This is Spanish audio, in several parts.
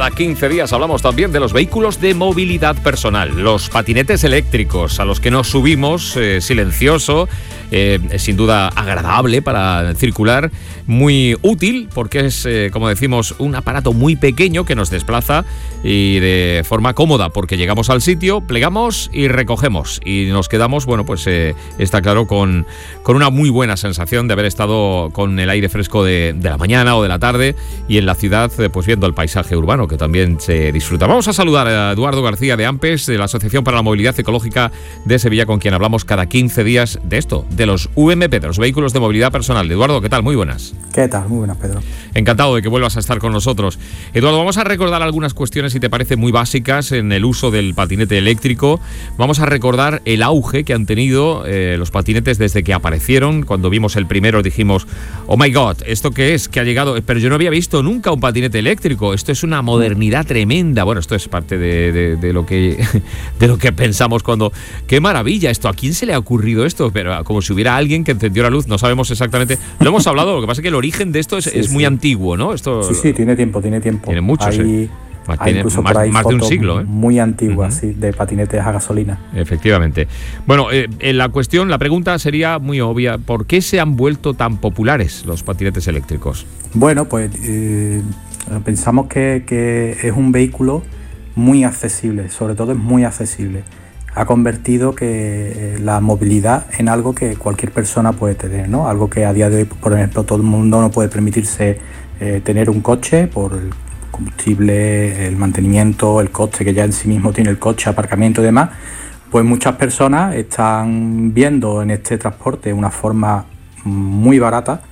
Cada 15 días hablamos también de los vehículos de movilidad personal, los patinetes eléctricos, a los que nos subimos, silencioso, sin duda agradable para circular, muy útil porque es, como decimos, un aparato muy pequeño que nos desplaza y de forma cómoda, porque llegamos al sitio, plegamos y recogemos y nos quedamos, bueno, pues está claro, con una muy buena sensación de haber estado con el aire fresco de la mañana o de la tarde y en la ciudad, pues viendo el paisaje urbano, que también se disfruta. Vamos a saludar a Eduardo García de AMPES, de la Asociación para la Movilidad Ecológica de Sevilla, con quien hablamos cada 15 días de esto, de los UMP, de los vehículos de movilidad personal. Eduardo, ¿qué tal? Muy buenas. ¿Qué tal? Muy buenas, Pedro. Encantado de que vuelvas a estar con nosotros. Eduardo, vamos a recordar algunas cuestiones, si te parece, muy básicas en el uso del patinete eléctrico. Vamos a recordar el auge que han tenido los patinetes desde que aparecieron. Cuando vimos el primero dijimos, oh my God, ¿esto qué es? Que ha llegado, pero yo no había visto nunca un patinete eléctrico. Esto es una modernidad tremenda. Bueno, esto es parte de lo que pensamos cuando, qué maravilla esto, ¿a quién se le ha ocurrido esto? Pero como si hubiera alguien que encendió la luz, no sabemos exactamente. Lo hemos hablado, lo que pasa es que el origen de esto es muy antiguo, ¿no? Esto, sí, tiene tiempo. Tiene mucho, hay incluso más, por ahí más de un siglo, muy antiguas, sí, de patinetes a gasolina. Efectivamente. Bueno, la pregunta sería muy obvia. ¿Por qué se han vuelto tan populares los patinetes eléctricos? Bueno, pues pensamos que es un vehículo muy accesible, sobre todo es muy accesible. Ha convertido que la movilidad en algo que cualquier persona puede tener, ¿no? Algo que a día de hoy, por ejemplo, todo el mundo no puede permitirse tener un coche por el combustible, el mantenimiento, el coste que ya en sí mismo tiene el coche, aparcamiento y demás. Pues muchas personas están viendo en este transporte una forma muy barata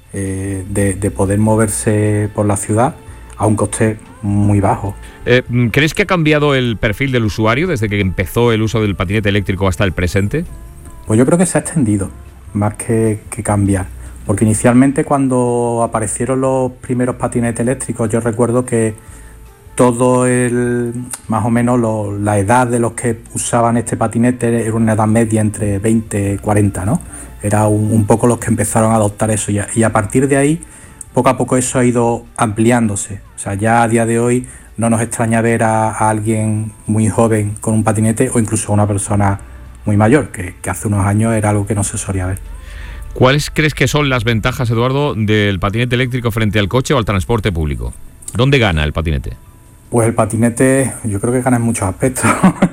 de poder moverse por la ciudad a un coste muy bajo. ¿Crees que ha cambiado el perfil del usuario desde que empezó el uso del patinete eléctrico hasta el presente? Pues yo creo que se ha extendido más que cambiar, porque inicialmente cuando aparecieron los primeros patinetes eléctricos yo recuerdo que más o menos la edad de los que usaban este patinete era una edad media entre 20 y 40, ¿no? Era un poco los que empezaron a adoptar eso y a partir de ahí poco a poco eso ha ido ampliándose. O sea, ya a día de hoy no nos extraña ver a alguien muy joven con un patinete o incluso a una persona muy mayor, que hace unos años era algo que no se solía ver. ¿Cuáles crees que son las ventajas, Eduardo, del patinete eléctrico frente al coche o al transporte público? ¿Dónde gana el patinete? Pues el patinete yo creo que gana en muchos aspectos.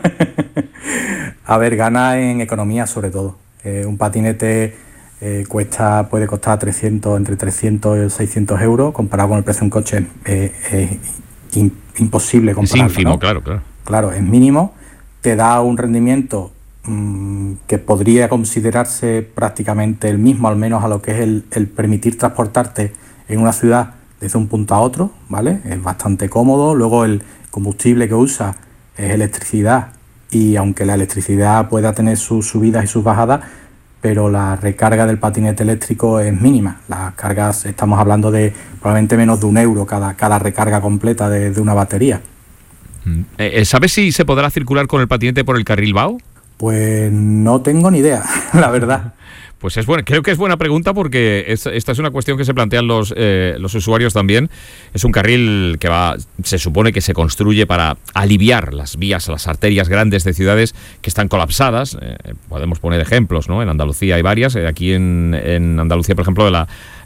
A ver, gana en economía sobre todo. Un patinete puede costar entre 300 y 600 euros, comparado con el precio de un coche es imposible compararlo, es ínfimo, ¿no? Claro. Claro, es mínimo, te da un rendimiento que podría considerarse prácticamente el mismo, al menos a lo que es el permitir transportarte en una ciudad desde un punto a otro, ¿vale? Es bastante cómodo. Luego el combustible que usa es electricidad y aunque la electricidad pueda tener sus subidas y sus bajadas, pero la recarga del patinete eléctrico es mínima. Las cargas, estamos hablando de probablemente menos de €1 cada recarga completa de una batería. ¿Sabes si se podrá circular con el patinete por el carril BAO? Pues no tengo ni idea, la verdad. Pues creo que es buena pregunta porque esta es una cuestión que se plantean los usuarios también. Es un carril que se supone que se construye para aliviar las vías, las arterias grandes de ciudades que están colapsadas. Podemos poner ejemplos, ¿no? En Andalucía hay varias. Aquí en Andalucía, por ejemplo,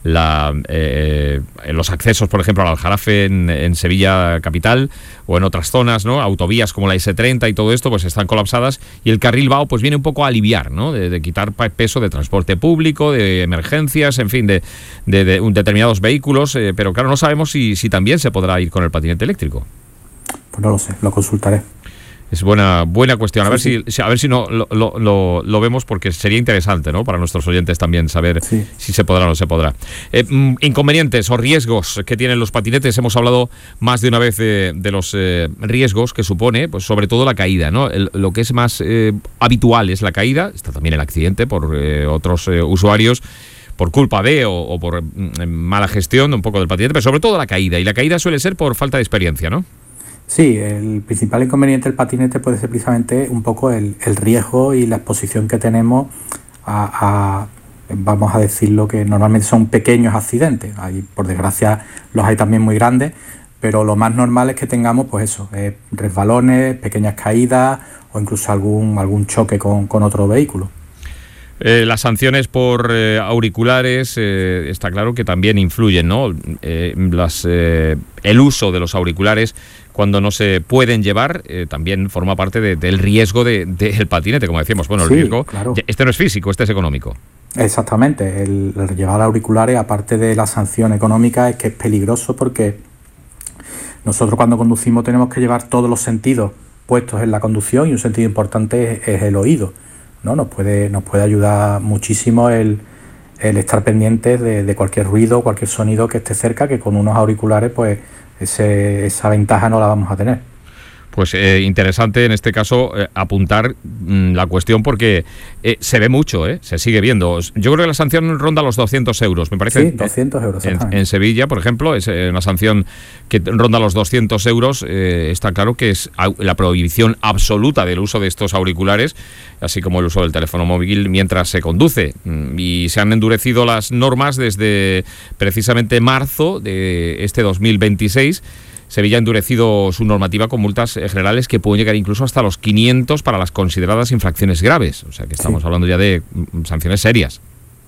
los accesos, por ejemplo, al Aljarafe en Sevilla capital o en otras zonas, ¿no? Autovías como la S30 y todo esto, pues están colapsadas y el carril BAO pues viene un poco a aliviar, ¿no? De quitar peso de transporte público, de emergencias, en fin, de determinados vehículos, pero claro, no sabemos si también se podrá ir con el patinete eléctrico. Pues no lo sé, lo consultaré. Es buena cuestión. A ver si no lo vemos, porque sería interesante, ¿no? Para nuestros oyentes también saber si se podrá o no se podrá. Inconvenientes o riesgos que tienen los patinetes. Hemos hablado más de una vez de los riesgos que supone, pues sobre todo la caída, ¿no? Lo que es más habitual es la caída. Está también el accidente por otros usuarios, por culpa de o por mala gestión un poco del patinete, pero sobre todo la caída. Y la caída suele ser por falta de experiencia, ¿no? Sí, el principal inconveniente del patinete puede ser precisamente un poco el riesgo y la exposición que tenemos vamos a decirlo, que normalmente son pequeños accidentes. Por desgracia los hay también muy grandes, pero lo más normal es que tengamos, pues eso, resbalones, pequeñas caídas o incluso algún choque con otro vehículo. Las sanciones por auriculares, está claro que también influyen, ¿no? El uso de los auriculares cuando no se pueden llevar también forma parte del riesgo del patinete, como decíamos. Bueno, el riesgo, claro. Este no es físico, este es económico. Exactamente, el llevar auriculares, aparte de la sanción económica, es que es peligroso porque nosotros cuando conducimos tenemos que llevar todos los sentidos puestos en la conducción y un sentido importante es el oído, ¿no? Nos puede ayudar muchísimo el estar pendientes de cualquier ruido, cualquier sonido que esté cerca, que con unos auriculares pues esa ventaja no la vamos a tener. Pues interesante en este caso apuntar la cuestión porque se ve mucho, se sigue viendo. Yo creo que la sanción ronda los 200 euros, me parece. Sí, 200 euros. En Sevilla, por ejemplo, es una sanción que ronda los 200 euros. Está claro que es la prohibición absoluta del uso de estos auriculares, así como el uso del teléfono móvil mientras se conduce. Y se han endurecido las normas desde precisamente marzo de este 2026. Sevilla ha endurecido su normativa con multas generales que pueden llegar incluso hasta los 500 para las consideradas infracciones graves. O sea que estamos hablando ya de sanciones serias.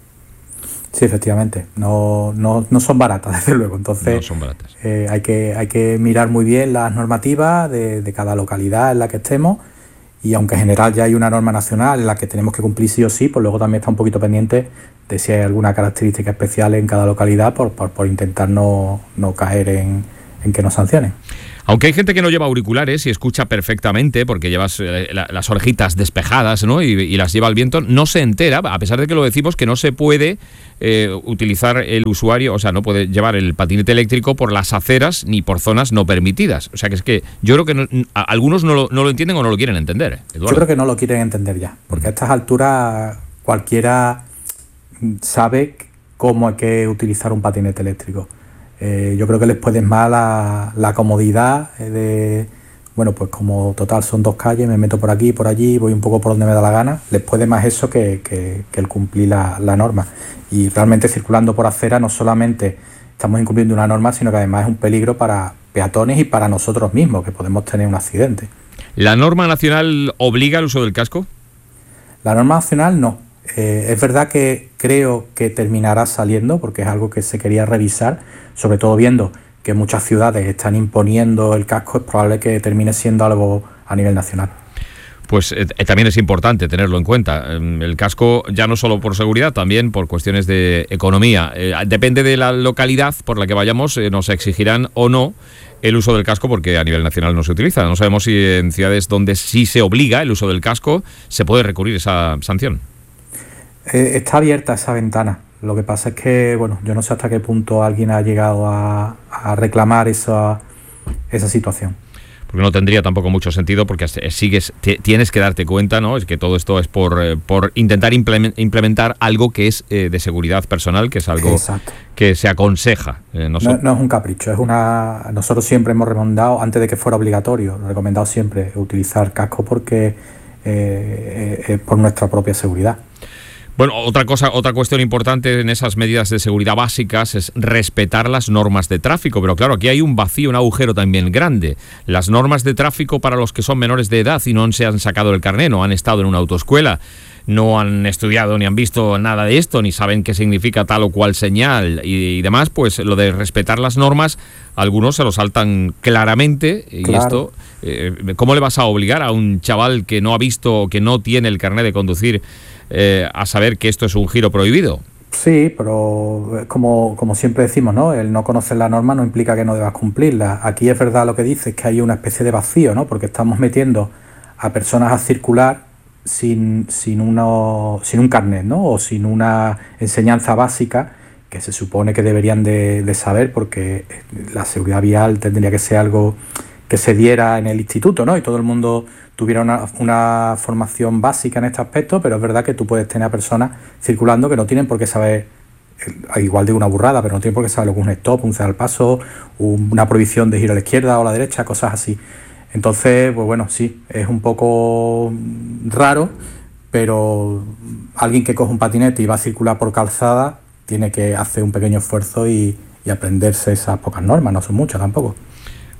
Sí, efectivamente. No son baratas, desde luego. Entonces, no son baratas. Hay que mirar muy bien las normativas de cada localidad en la que estemos. Y aunque en general ya hay una norma nacional en la que tenemos que cumplir sí o sí, pues luego también está un poquito pendiente de si hay alguna característica especial en cada localidad por intentar no caer en que nos sancionen. Aunque hay gente que no lleva auriculares y escucha perfectamente porque llevas las orejitas despejadas, ¿no? y las lleva al viento, no se entera, a pesar de que lo decimos, que no se puede utilizar el usuario, o sea, no puede llevar el patinete eléctrico por las aceras ni por zonas no permitidas. O sea, que es que yo creo que algunos no lo entienden o no lo quieren entender, Eduardo. Yo creo que no lo quieren entender ya, porque a estas alturas cualquiera sabe cómo hay que utilizar un patinete eléctrico. Yo creo que les puede más la comodidad de, bueno, pues como total son dos calles, me meto por aquí, por allí, voy un poco por donde me da la gana. Les puede más eso que el cumplir la norma. Y realmente circulando por acera no solamente estamos incumpliendo una norma, sino que además es un peligro para peatones y para nosotros mismos, que podemos tener un accidente. ¿La norma nacional obliga al uso del casco? La norma nacional no. Es verdad que creo que terminará saliendo porque es algo que se quería revisar, sobre todo viendo que muchas ciudades están imponiendo el casco, es probable que termine siendo algo a nivel nacional. Pues también es importante tenerlo en cuenta. El casco ya no solo por seguridad, también por cuestiones de economía. Depende de la localidad por la que vayamos, nos exigirán o no el uso del casco porque a nivel nacional no se utiliza. No sabemos si en ciudades donde sí se obliga el uso del casco se puede recurrir esa sanción. Está abierta esa ventana. Lo que pasa es que, bueno, yo no sé hasta qué punto alguien ha llegado a reclamar esa situación. Porque no tendría tampoco mucho sentido, porque tienes que darte cuenta, ¿no? Es que todo esto es por intentar implementar algo que es de seguridad personal, que es algo Exacto. que se aconseja. No es un capricho, nosotros siempre hemos recomendado, antes de que fuera obligatorio, recomendado siempre utilizar casco porque es por nuestra propia seguridad. Bueno, otra cuestión importante en esas medidas de seguridad básicas es respetar las normas de tráfico, pero claro, aquí hay un vacío, un agujero también grande. Las normas de tráfico para los que son menores de edad y no se han sacado el carné, no han estado en una autoescuela, no han estudiado ni han visto nada de esto, ni saben qué significa tal o cual señal y demás, pues lo de respetar las normas, algunos se lo saltan claramente. Y claro. Esto, ¿cómo le vas a obligar a un chaval que no ha visto o que no tiene el carné de conducir a saber que esto es un giro prohibido? Sí, pero como siempre decimos, ¿no? El no conocer la norma no implica que no debas cumplirla. Aquí es verdad lo que dices, que hay una especie de vacío, ¿no? Porque estamos metiendo a personas a circular sin un carnet, ¿no? O sin una enseñanza básica que se supone que deberían de saber, porque la seguridad vial tendría que ser algo que se diera en el instituto, ¿no? Y todo el mundo tuviera una formación básica en este aspecto, pero es verdad que tú puedes tener a personas circulando que no tienen por qué saber, igual de una burrada, pero no tienen por qué saber lo que es un stop, un ceder al paso, una prohibición de giro a la izquierda o a la derecha, cosas así. Entonces, pues bueno, sí, es un poco raro, pero alguien que coge un patinete y va a circular por calzada tiene que hacer un pequeño esfuerzo y aprenderse esas pocas normas, no son muchas tampoco.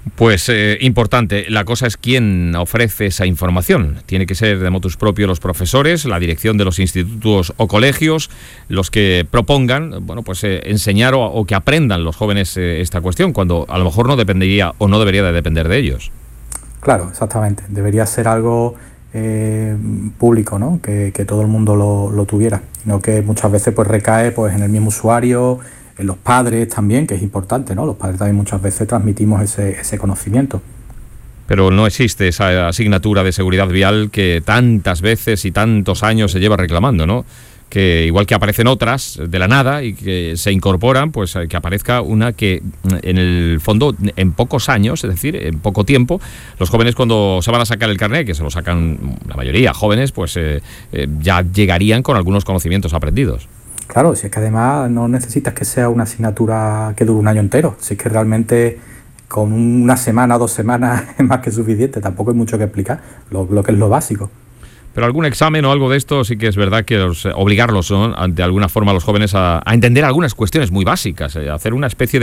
Pues importante, la cosa es quién ofrece esa información. Tiene que ser de motus propio los profesores, la dirección de los institutos o colegios, los que propongan, bueno, pues enseñar o que aprendan los jóvenes esta cuestión, cuando a lo mejor no dependería o no debería de depender de ellos. Claro, exactamente. Debería ser algo público, ¿no? Que todo el mundo lo tuviera, no que muchas veces pues recae pues en el mismo usuario, en los padres también, que es importante, ¿no? Los padres también muchas veces transmitimos ese conocimiento. Pero no existe esa asignatura de seguridad vial que tantas veces y tantos años se lleva reclamando, ¿no? Que igual que aparecen otras de la nada y que se incorporan, pues que aparezca una que en el fondo en pocos años, es decir, en poco tiempo, los jóvenes cuando se van a sacar el carnet, que se lo sacan la mayoría jóvenes, pues ya llegarían con algunos conocimientos aprendidos. Claro, si es que además no necesitas que sea una asignatura que dure un año entero, si es que realmente con una semana o 2 semanas es más que suficiente, tampoco hay mucho que explicar, lo que es lo básico. Pero algún examen o algo de esto sí que es verdad que obligarlos, ¿no?, de alguna forma a los jóvenes a entender algunas cuestiones muy básicas, hacer una especie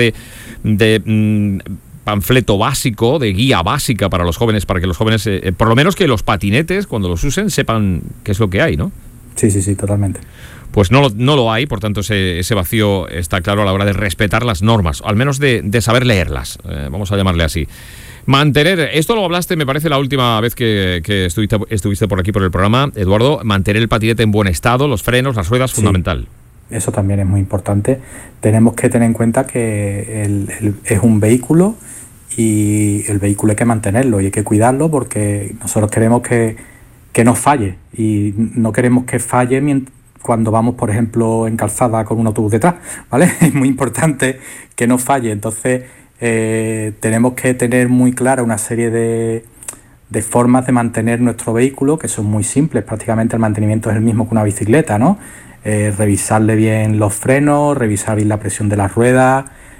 de panfleto básico, de guía básica para los jóvenes, para que los jóvenes, por lo menos que los patinetes, cuando los usen, sepan qué es lo que hay, ¿no? Sí, totalmente. Pues no lo hay, por tanto ese vacío está claro a la hora de respetar las normas, al menos de saber leerlas, vamos a llamarle así. Mantener, esto lo hablaste, me parece, la última vez que estuviste por aquí por el programa, Eduardo, mantener el patinete en buen estado, los frenos, las ruedas, fundamental. Eso también es muy importante. Tenemos que tener en cuenta que es un vehículo y el vehículo hay que mantenerlo y hay que cuidarlo porque nosotros queremos que no falle y no queremos que falle cuando vamos, por ejemplo, en calzada con un autobús detrás, ¿vale? Es muy importante que no falle. Entonces tenemos que tener muy clara una serie de formas de mantener nuestro vehículo que son muy simples. Prácticamente el mantenimiento es el mismo que una bicicleta, ¿no? Revisarle bien los frenos, revisar bien la presión de las ruedas,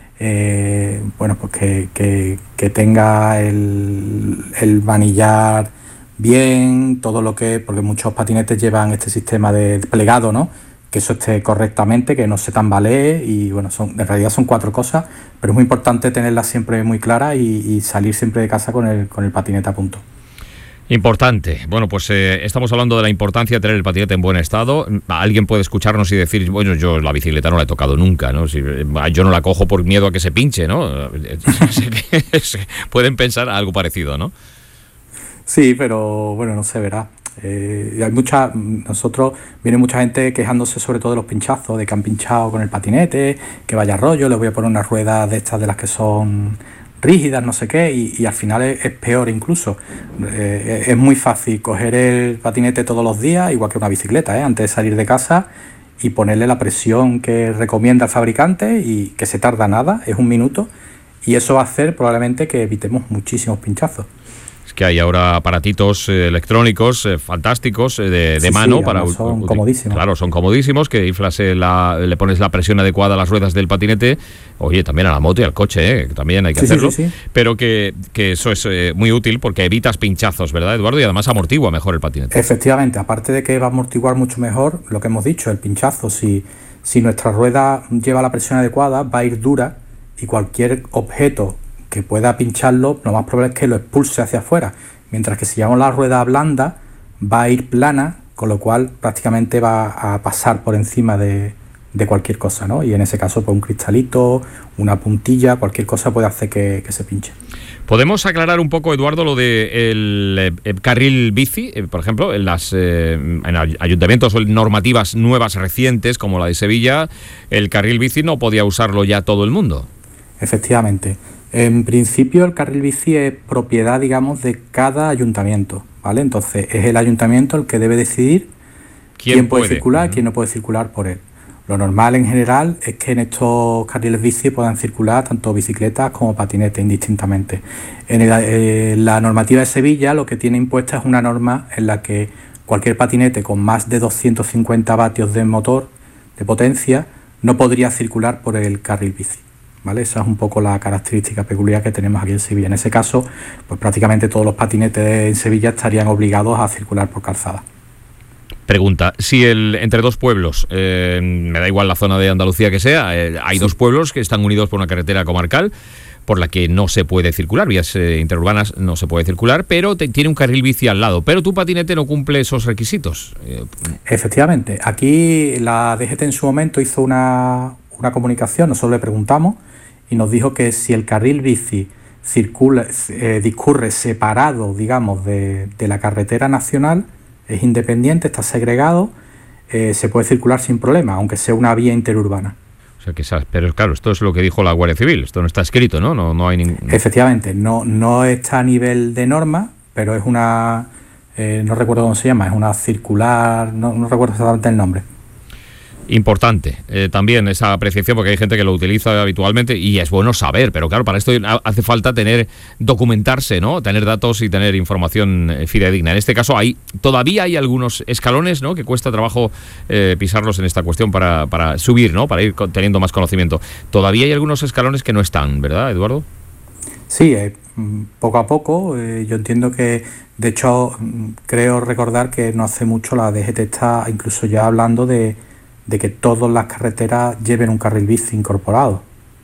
bueno, pues que tenga el manillar bien, todo lo que, porque muchos patinetes llevan este sistema de plegado, ¿no? Que eso esté correctamente, que no se tambalee y bueno, en realidad son 4 cosas, pero es muy importante tenerlas siempre muy claras y salir siempre de casa con el patinete a punto. Importante. Bueno, pues estamos hablando de la importancia de tener el patinete en buen estado. Alguien puede escucharnos y decir, bueno, yo la bicicleta no la he tocado nunca, ¿no? Yo no la cojo por miedo a que se pinche, ¿no? Pueden pensar algo parecido, ¿no? Sí, pero bueno, no se verá. Viene mucha gente quejándose sobre todo de los pinchazos, de que han pinchado con el patinete, que vaya rollo, les voy a poner unas ruedas de estas de las que son rígidas, no sé qué, y al final es peor incluso. Es muy fácil coger el patinete todos los días, igual que una bicicleta, antes de salir de casa, y ponerle la presión que recomienda el fabricante y que se tarda nada, es 1 minuto, y eso va a hacer probablemente que evitemos muchísimos pinchazos. Es que hay ahora aparatitos electrónicos fantásticos de mano. Son comodísimos. Claro, son comodísimos, que inflas le pones la presión adecuada a las ruedas del patinete, oye, también a la moto y al coche, que también hay que hacerlo. Sí. Pero que eso es muy útil porque evitas pinchazos, ¿verdad, Eduardo? Y además amortigua mejor el patinete. Efectivamente, aparte de que va a amortiguar mucho mejor, lo que hemos dicho, el pinchazo, si nuestra rueda lleva la presión adecuada, va a ir dura y cualquier objeto que pueda pincharlo, lo más probable es que lo expulse hacia afuera, mientras que si llevamos la rueda blanda va a ir plana, con lo cual prácticamente va a pasar por encima de cualquier cosa, ¿no? Y en ese caso pues un cristalito, una puntilla, cualquier cosa puede hacer que se pinche. ¿Podemos aclarar un poco, Eduardo, lo del carril bici? Por ejemplo, en ayuntamientos o en normativas nuevas recientes como la de Sevilla, el carril bici no podía usarlo ya todo el mundo. Efectivamente. En principio el carril bici es propiedad, digamos, de cada ayuntamiento, ¿vale? Entonces es el ayuntamiento el que debe decidir quién puede circular y quién no puede circular por él. Lo normal en general es que en estos carriles bici puedan circular tanto bicicletas como patinetes indistintamente. En la normativa de Sevilla lo que tiene impuesta es una norma en la que cualquier patinete con más de 250 vatios de motor, de potencia, no podría circular por el carril bici. ¿Vale? Esa es un poco la característica peculiar que tenemos aquí en Sevilla. En ese caso, pues prácticamente todos los patinetes en Sevilla estarían obligados a circular por calzada. Pregunta, si entre 2 pueblos, me da igual la zona de Andalucía que sea, hay 2 pueblos que están unidos por una carretera comarcal, por la que no se puede circular, vías interurbanas no se puede circular, pero tiene un carril bici al lado, pero tu patinete no cumple esos requisitos. Efectivamente, aquí la DGT en su momento hizo una comunicación, nosotros le preguntamos y nos dijo que si el carril bici discurre separado, digamos, de la carretera nacional, es independiente, está segregado, se puede circular sin problema, aunque sea una vía interurbana. O sea que, pero claro, esto es lo que dijo la Guardia Civil, esto no está escrito, ¿no? No hay ningún... Efectivamente, no está a nivel de norma, pero es una, no recuerdo cómo se llama, es una circular, no recuerdo exactamente el nombre. Importante también esa apreciación, porque hay gente que lo utiliza habitualmente y es bueno saber, pero claro, para esto hace falta documentarse, ¿no? Tener datos y tener información fidedigna. En este caso todavía hay algunos escalones, ¿no?, que cuesta trabajo pisarlos en esta cuestión para subir, ¿no?, para ir teniendo más conocimiento. Todavía hay algunos escalones que no están, ¿verdad, Eduardo? Sí, poco a poco. Yo entiendo que, de hecho, creo recordar que no hace mucho la DGT está incluso ya hablando de que todas las carreteras lleven un carril bici incorporado.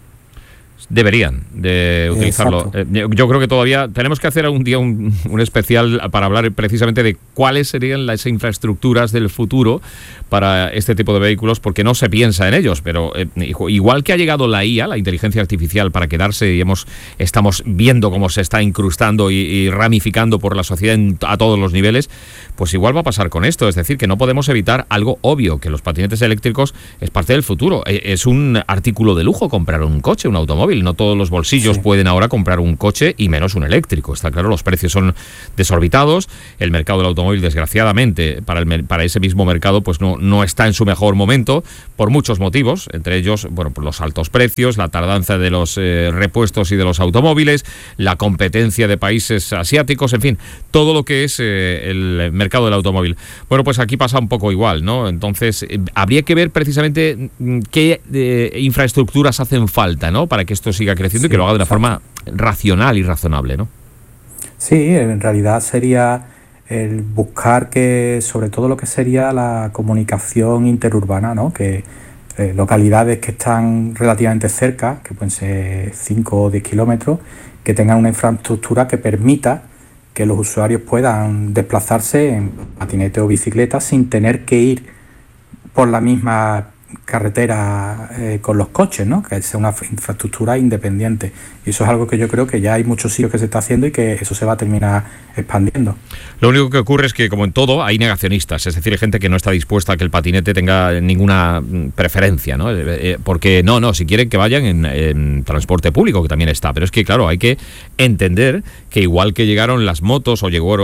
Deberían de utilizarlo. Yo creo que todavía tenemos que hacer un día un especial para hablar precisamente de cuáles serían las infraestructuras del futuro para este tipo de vehículos, porque no se piensa en ellos, pero igual que ha llegado la IA, la inteligencia artificial, para quedarse, y estamos viendo cómo se está incrustando y ramificando por la sociedad a todos los niveles, pues igual va a pasar con esto. Es decir, que no podemos evitar algo obvio, que los patinetes eléctricos es parte del futuro. Es un artículo de lujo comprar un coche, un automóvil. No todos los bolsillos pueden ahora comprar un coche y menos un eléctrico. Está claro, los precios son desorbitados. El mercado del automóvil, desgraciadamente, para ese mismo mercado, pues no está en su mejor momento por muchos motivos, entre ellos, bueno, por los altos precios, la tardanza de los repuestos y de los automóviles, la competencia de países asiáticos, en fin, todo lo que es el mercado del automóvil. Bueno, pues aquí pasa un poco igual, ¿no? Entonces, habría que ver precisamente qué infraestructuras hacen falta, ¿no?, para que esto siga creciendo y que lo haga de una forma racional y razonable, ¿no? Sí, en realidad sería el buscar que, sobre todo lo que sería la comunicación interurbana, ¿no?, que localidades que están relativamente cerca, que pueden ser 5 o 10 kilómetros, que tengan una infraestructura que permita que los usuarios puedan desplazarse en patinete o bicicleta sin tener que ir por la misma carretera con los coches, ¿no?, que sea una infraestructura independiente. Y eso es algo que yo creo que ya hay muchos sitios que se está haciendo y que eso se va a terminar expandiendo. Lo único que ocurre es que, como en todo, hay negacionistas, es decir, hay gente que no está dispuesta a que el patinete tenga ninguna preferencia, ¿no? Porque si quieren que vayan en transporte público, que también está, pero es que, claro, hay que entender que igual que llegaron las motos o llegó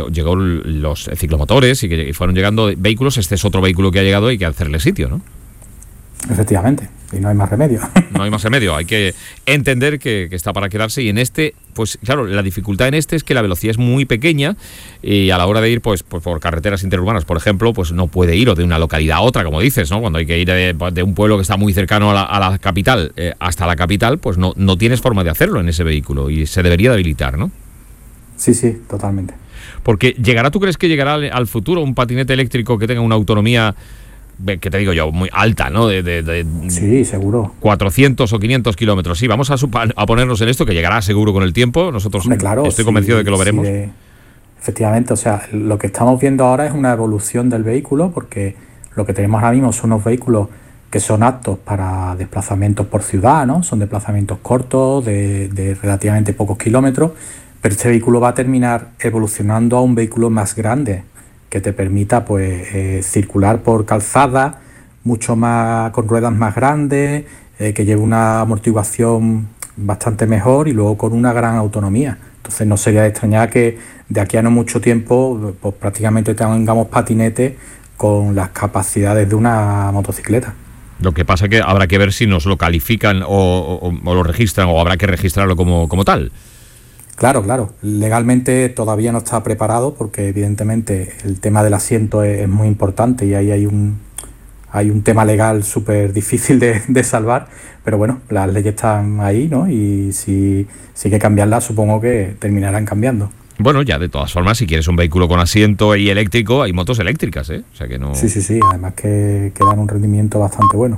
los ciclomotores y que fueron llegando vehículos, este es otro vehículo que ha llegado y hay que hacerle sitio, ¿no? Efectivamente, y no hay más remedio. No hay más remedio, hay que entender que está para quedarse, y en este, pues claro, la dificultad en este es que la velocidad es muy pequeña y a la hora de ir pues por carreteras interurbanas, por ejemplo, pues no puede ir o de una localidad a otra, como dices, ¿no? Cuando hay que ir de un pueblo que está muy cercano a la capital hasta la capital, pues no tienes forma de hacerlo en ese vehículo y se debería de habilitar, ¿no? Sí, totalmente. Porque ¿tú crees que llegará al futuro un patinete eléctrico que tenga una autonomía, que te digo yo, muy alta, ¿no? Sí, seguro. 400 o 500 kilómetros. Sí, vamos a ponernos en esto, que llegará seguro con el tiempo. Nosotros, claro, estoy convencido de que lo veremos. Efectivamente, o sea, lo que estamos viendo ahora es una evolución del vehículo, porque lo que tenemos ahora mismo son unos vehículos que son aptos para desplazamientos por ciudad, ¿no? Son desplazamientos cortos, de relativamente pocos kilómetros, pero este vehículo va a terminar evolucionando a un vehículo más grande, que te permita pues circular por calzada mucho más, con ruedas más grandes, que lleve una amortiguación bastante mejor y luego con una gran autonomía. Entonces no sería de extrañar que de aquí a no mucho tiempo pues prácticamente tengamos patinetes con las capacidades de una motocicleta. Lo que pasa es que habrá que ver si nos lo califican o lo registran, o habrá que registrarlo como tal. Claro. Legalmente todavía no está preparado, porque evidentemente el tema del asiento es muy importante y ahí hay un tema legal súper difícil de salvar, pero bueno, las leyes están ahí, ¿no? Y si hay que cambiarlas, supongo que terminarán cambiando. Bueno, ya de todas formas, si quieres un vehículo con asiento y eléctrico, hay motos eléctricas, ¿eh? O sea que no... Sí, además que dan un rendimiento bastante bueno.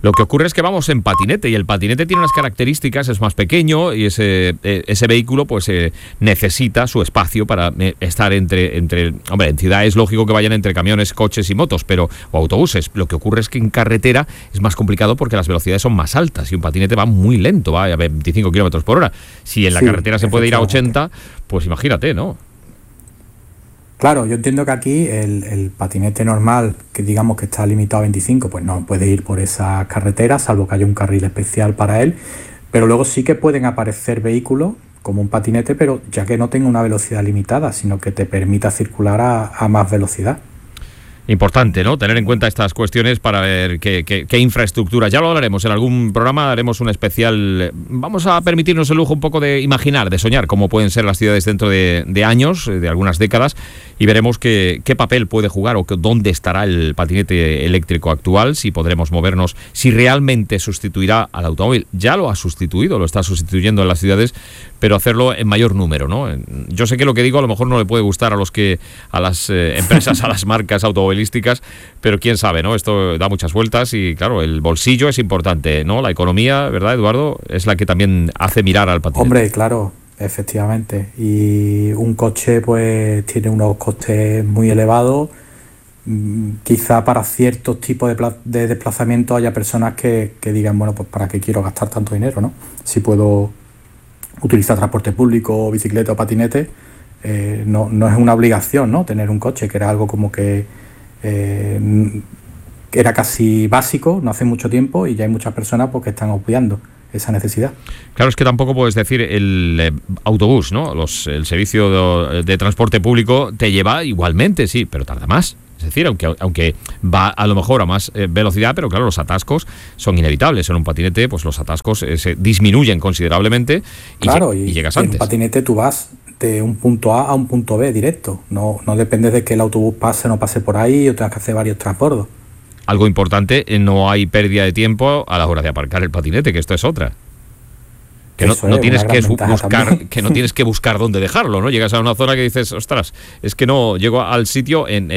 Lo que ocurre es que vamos en patinete y el patinete tiene unas características, es más pequeño y ese vehículo pues necesita su espacio para estar entre... Hombre, en ciudad es lógico que vayan entre camiones, coches y motos, o autobuses. Lo que ocurre es que en carretera es más complicado porque las velocidades son más altas y un patinete va muy lento, va a 25 kilómetros por hora. Si en la carretera se puede ir a 80, pues imagínate, ¿no? Claro, yo entiendo que aquí el patinete normal, que digamos que está limitado a 25, pues no puede ir por esa carretera, salvo que haya un carril especial para él. Pero luego sí que pueden aparecer vehículos como un patinete, pero ya que no tenga una velocidad limitada, sino que te permita circular a más velocidad. Importante, ¿no? Tener en cuenta estas cuestiones para ver qué infraestructura. Ya lo hablaremos en algún programa, haremos un especial. Vamos a permitirnos el lujo un poco de imaginar, de soñar cómo pueden ser las ciudades dentro de años, de algunas décadas, y veremos qué papel puede jugar o dónde estará el patinete eléctrico actual, si podremos movernos, si realmente sustituirá al automóvil. Ya lo ha sustituido, lo está sustituyendo en las ciudades, pero hacerlo en mayor número, ¿no? Yo sé que lo que digo a lo mejor no le puede gustar a las empresas, a las marcas automovilísticas, pero quién sabe, ¿no? Esto da muchas vueltas y, claro, el bolsillo es importante, ¿no? La economía, ¿verdad, Eduardo? Es la que también hace mirar al patinete. Hombre, claro, efectivamente. Y un coche, pues, tiene unos costes muy elevados. Quizá para ciertos tipos de desplazamiento haya personas que digan, bueno, pues, ¿para qué quiero gastar tanto dinero, no? Si puedo utilizar transporte público, bicicleta o patinete, no es una obligación, ¿no? Tener un coche, que era algo como que era casi básico no hace mucho tiempo, y ya hay muchas personas pues, que están obviando esa necesidad. Claro, es que tampoco puedes decir el autobús, ¿no? El servicio de transporte público te lleva igualmente, sí, pero tarda más. Es decir, aunque va a lo mejor a más velocidad, pero claro, los atascos son inevitables. En un patinete, pues los atascos se disminuyen considerablemente y llegas antes. En un patinete tú vas de un punto A un punto B directo. No depende de que el autobús pase o no pase por ahí o tengas que hacer varios transbordos. Algo importante, no hay pérdida de tiempo a la hora de aparcar el patinete, que esto es otra. Que no tienes que buscar dónde dejarlo, ¿no? Llegas a una zona que dices, ostras, es que no llego al sitio en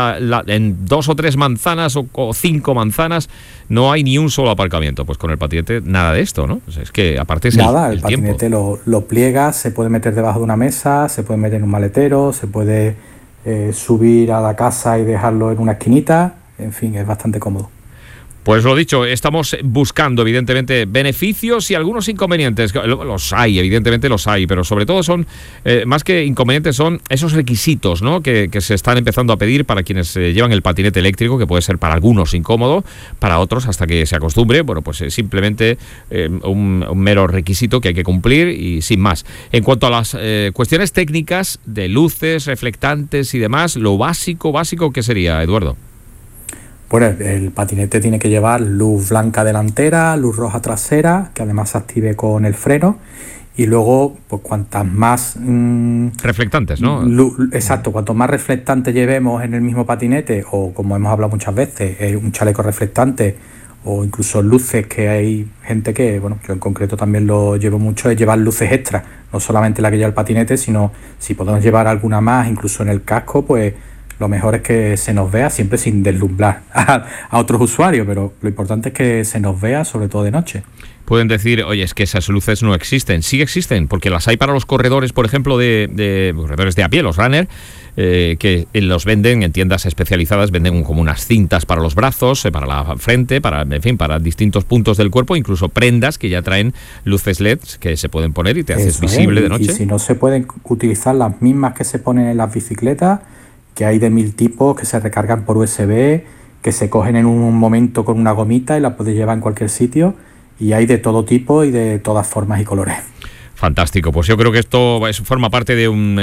en 2 o 3 manzanas o 5 manzanas, no hay ni un solo aparcamiento. Pues con el patinete nada de esto, ¿no? Pues es que aparte es el patinete tiempo. lo pliegas, se puede meter debajo de una mesa, se puede meter en un maletero, se puede subir a la casa y dejarlo en una esquinita, en fin, es bastante cómodo. Pues lo dicho, estamos buscando evidentemente beneficios y algunos inconvenientes. Los hay, evidentemente los hay, pero sobre todo son, más que inconvenientes, son esos requisitos, ¿no? que se están empezando a pedir para quienes llevan el patinete eléctrico, que puede ser para algunos incómodo, para otros hasta que se acostumbre. Bueno, pues es simplemente un mero requisito que hay que cumplir y sin más. En cuanto a las cuestiones técnicas de luces, reflectantes y demás, lo básico, ¿qué sería, Eduardo? Bueno, el patinete tiene que llevar luz blanca delantera, luz roja trasera, que además se active con el freno, y luego, pues cuantas más... reflectantes, ¿no? Exacto, cuanto más reflectantes llevemos en el mismo patinete, o como hemos hablado muchas veces, un chaleco reflectante, o incluso luces, que hay gente que, bueno, yo en concreto también lo llevo mucho, es llevar luces extra, no solamente la que lleva el patinete, sino si podemos llevar alguna más, incluso en el casco, pues... Lo mejor es que se nos vea siempre sin deslumbrar a otros usuarios, pero lo importante es que se nos vea, sobre todo de noche. Pueden decir, oye, es que esas luces no existen. Sí existen, porque las hay para los corredores, por ejemplo, de corredores de a pie, los runner, que los venden en tiendas especializadas, venden como unas cintas para los brazos, para la frente, para distintos puntos del cuerpo, incluso prendas que ya traen luces LED que se pueden poner y te haces visible de noche. Y si no, se pueden utilizar las mismas que se ponen en las bicicletas, que hay de 1000 tipos, que se recargan por USB, que se cogen en un momento con una gomita y la puedes llevar en cualquier sitio, y hay de todo tipo y de todas formas y colores. Fantástico, pues yo creo que esto forma parte de un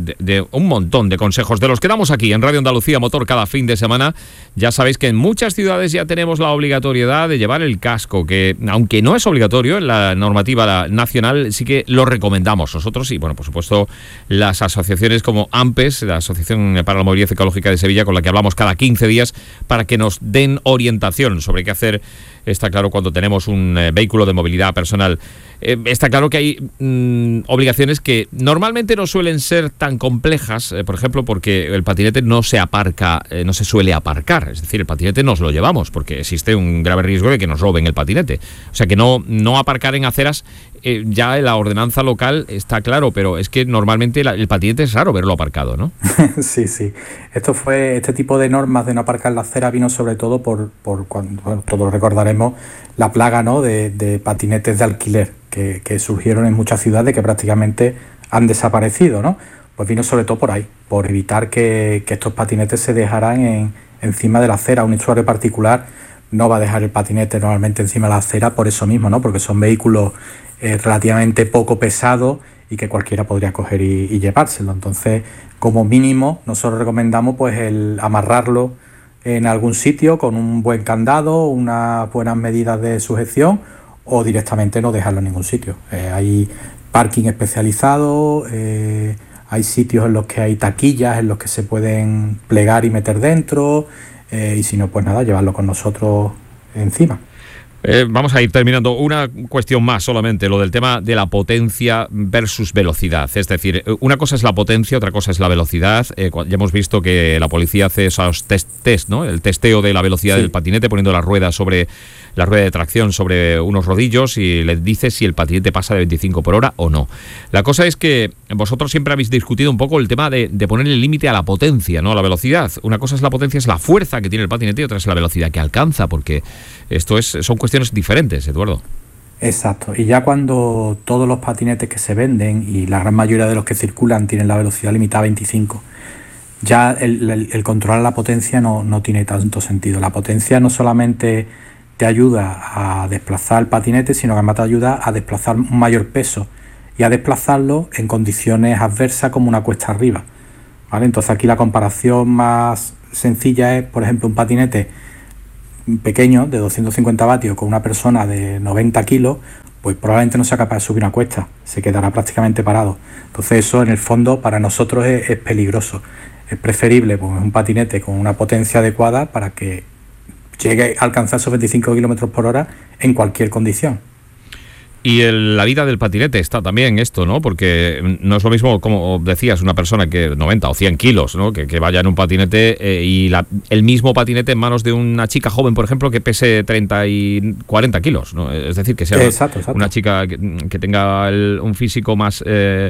montón de consejos de los que damos aquí en Radio Andalucía Motor cada fin de semana. Ya sabéis que en muchas ciudades ya tenemos la obligatoriedad de llevar el casco, que aunque no es obligatorio en la normativa nacional, sí que lo recomendamos nosotros y, bueno, por supuesto, las asociaciones como AMPES, la Asociación para la Movilidad Ecológica de Sevilla, con la que hablamos cada 15 días para que nos den orientación sobre qué hacer está claro cuando tenemos un vehículo de movilidad personal. Está claro que hay obligaciones que normalmente no suelen ser tan complejas, por ejemplo, porque el patinete no se suele aparcar, es decir, el patinete nos lo llevamos porque existe un grave riesgo de que nos roben el patinete. O sea que no aparcar en aceras, ya en la ordenanza local está claro, pero es que normalmente el patinete es raro verlo aparcado, ¿no? Sí. Este tipo de normas de no aparcar en la acera vino sobre todo por cuando, bueno, todos recordaremos la plaga, ¿no?, de patinetes de alquiler que surgieron en muchas ciudades que prácticamente han desaparecido, ¿no? Pues vino sobre todo por ahí, por evitar que estos patinetes se dejaran encima de la acera. Un usuario particular no va a dejar el patinete normalmente encima de la acera por eso mismo, ¿no? Porque son vehículos relativamente poco pesados y que cualquiera podría coger y llevárselo. Entonces, como mínimo, nosotros recomendamos pues el amarrarlo en algún sitio con un buen candado, unas buenas medidas de sujeción, o directamente no dejarlo en ningún sitio. Hay parking especializado, hay sitios en los que hay taquillas en los que se pueden plegar y meter dentro, y si no, pues nada, llevarlo con nosotros encima. Vamos a ir terminando. Una cuestión más solamente, lo del tema de la potencia versus velocidad. Es decir, una cosa es la potencia, otra cosa es la velocidad. Ya hemos visto que la policía hace esos test, ¿no? El testeo de la velocidad del patinete, poniendo la rueda de tracción sobre unos rodillos y le dice si el patinete pasa de 25 por hora o no. La cosa es que vosotros siempre habéis discutido un poco el tema de poner el límite a la potencia, no a la velocidad. Una cosa es la potencia, es la fuerza que tiene el patinete, y otra es la velocidad que alcanza, porque esto son cuestiones diferentes, Eduardo. Exacto, y ya cuando todos los patinetes que se venden y la gran mayoría de los que circulan tienen la velocidad limitada a 25, ya el controlar la potencia no tiene tanto sentido. La potencia no solamente te ayuda a desplazar el patinete, sino que además te ayuda a desplazar un mayor peso y a desplazarlo en condiciones adversas como una cuesta arriba, ¿vale? Entonces aquí la comparación más sencilla es, por ejemplo, un patinete pequeño de 250 vatios con una persona de 90 kilos, pues probablemente no sea capaz de subir una cuesta, se quedará prácticamente parado. Entonces eso en el fondo para nosotros es peligroso. Es preferible pues, un patinete con una potencia adecuada para que llegue a alcanzar esos 25 kilómetros por hora en cualquier condición. Y la vida del patinete está también esto, ¿no? Porque no es lo mismo, como decías, una persona que 90 o 100 kilos, ¿no? Que vaya en un patinete y el mismo patinete en manos de una chica joven, por ejemplo, que pese 30 y 40 kilos, ¿no? Es decir, que sea exacto. Una chica que tenga un físico más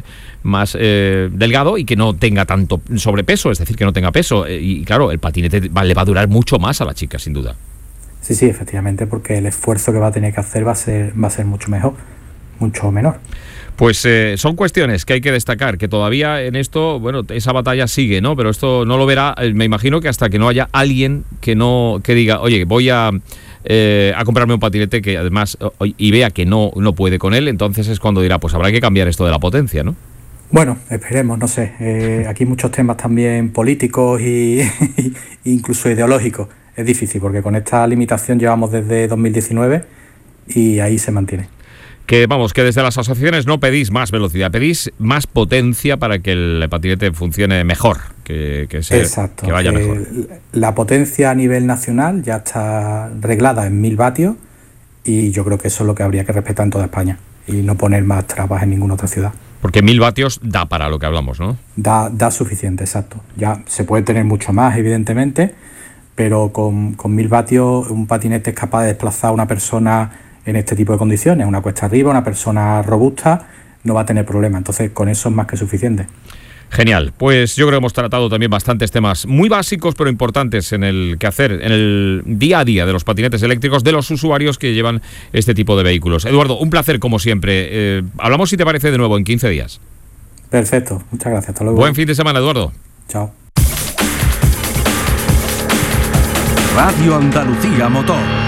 delgado y que no tenga tanto sobrepeso, es decir, que no tenga peso. Y claro, el patinete le va a durar mucho más a la chica, sin duda. Sí, efectivamente, porque el esfuerzo que va a tener que hacer va a ser mucho menor. Pues son cuestiones que hay que destacar, que todavía en esto, bueno, esa batalla sigue, ¿no? Pero esto no lo verá, me imagino que hasta que no haya alguien que diga, oye, voy a comprarme un patinete que además, y vea que no puede con él, entonces es cuando dirá, pues habrá que cambiar esto de la potencia, ¿no? Bueno, esperemos, no sé. Aquí muchos temas también políticos e incluso ideológicos. Es difícil porque con esta limitación llevamos desde 2019 y ahí se mantiene. Que desde las asociaciones no pedís más velocidad, pedís más potencia para que el patinete funcione mejor, que vaya mejor. La potencia a nivel nacional ya está reglada en 1000 vatios y yo creo que eso es lo que habría que respetar en toda España y no poner más trabas en ninguna otra ciudad. Porque 1000 vatios da para lo que hablamos, ¿no? Da suficiente, exacto. Ya se puede tener mucho más, evidentemente, pero con 1000 vatios un patinete es capaz de desplazar a una persona en este tipo de condiciones, una cuesta arriba, una persona robusta, no va a tener problema. Entonces con eso es más que suficiente. Genial, pues yo creo que hemos tratado también bastantes temas muy básicos pero importantes en el quehacer, en el día a día de los patinetes eléctricos, de los usuarios que llevan este tipo de vehículos. Eduardo, un placer como siempre. Hablamos, si te parece, de nuevo en 15 días. Perfecto, muchas gracias. Hasta luego. Buen fin de semana, Eduardo. Chao. Radio Andalucía Motor.